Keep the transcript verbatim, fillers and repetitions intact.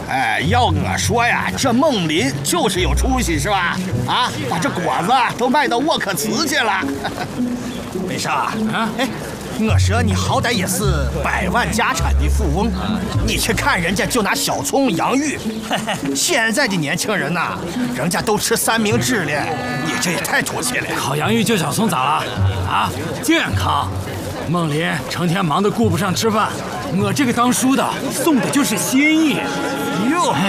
哎，要我说呀，这孟林就是有出息，是吧？啊，把这果子都卖到沃克茨去了。 没啥啊，哎。 我说你好歹也是百万家产的富翁，你去看人家就拿小葱洋芋。现在的年轻人呐，人家都吃三明治了，你这也太土气了。 烤洋芋就小葱咋了？啊，健康。孟林成天忙得顾不上吃饭，我这个当叔的送的就是心意。哟。